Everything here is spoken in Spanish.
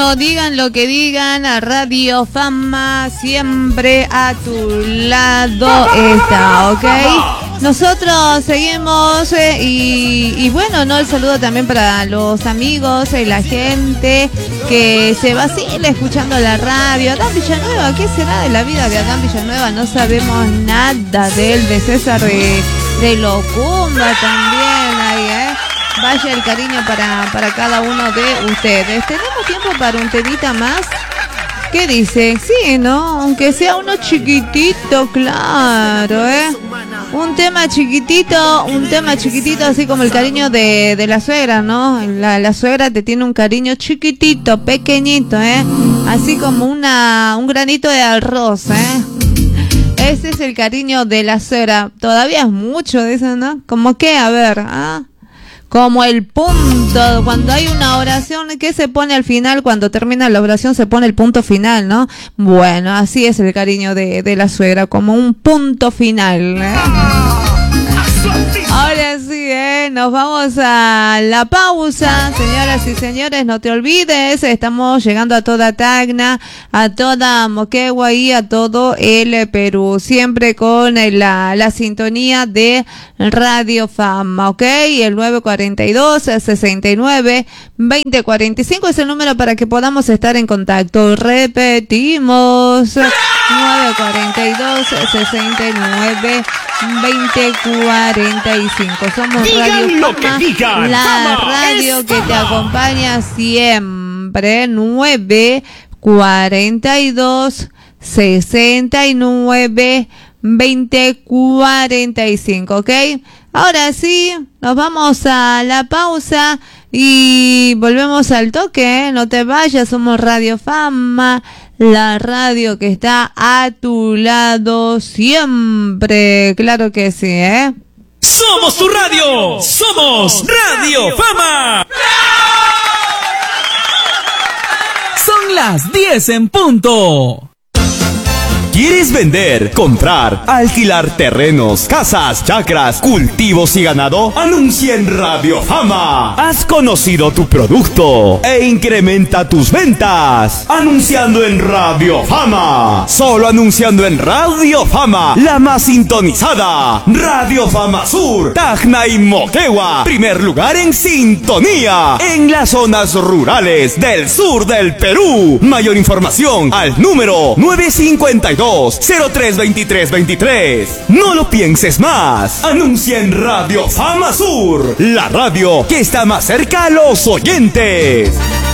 Bueno, digan lo que digan, a Radio Fama siempre a tu lado está, ¿ok? Nosotros seguimos y bueno, ¿no? El saludo también para los amigos y la gente que se vacila escuchando la radio. Adán Villanueva, ¿qué será de la vida de Adán Villanueva? No sabemos nada de él, de César de Locumba también ahí, Vaya el cariño para cada uno de ustedes. ¿Tenemos tiempo para un temita más? ¿Qué dice? Sí, ¿no? Aunque sea uno chiquitito, claro, un tema chiquitito, así como el cariño de la suegra, ¿no? La suegra te tiene un cariño chiquitito, pequeñito, así como un granito de arroz, Ese es el cariño de la suegra. Todavía es mucho de eso, ¿no? Como que, a ver, como el punto, cuando hay una oración, ¿qué se pone al final? Cuando termina la oración se pone el punto final, ¿no? Bueno, así es el cariño de la suegra, como un punto final, Ahora sí, nos vamos a la pausa, señoras y señores, no te olvides, estamos llegando a toda Tacna, a toda Moquegua y a todo el Perú, siempre con la sintonía de Radio Fama, ¿ok? Y el 942-69-2045 es el número para que podamos estar en contacto. Repetimos, 942-69-2045. Somos Radio Fama, la radio que te acompaña siempre. 942-69-2045, ¿ok? Ahora sí, nos vamos a la pausa y volvemos al toque, No te vayas, somos Radio Fama, la radio que está a tu lado siempre. Claro que sí, Somos tu radio, somos Radio Fama. Son las 10 en punto. ¿Quieres vender, comprar, alquilar terrenos, casas, chacras, cultivos y ganado? Anuncia en Radio Fama. Has conocido tu producto e incrementa tus ventas. Anunciando en Radio Fama. Solo anunciando en Radio Fama, la más sintonizada. Radio Fama Sur, Tacna y Moquegua. Primer lugar en sintonía en las zonas rurales del sur del Perú. Mayor información al número 952-032323. No lo pienses más. Anuncia en Radio Fama Sur, la radio que está más cerca a los oyentes.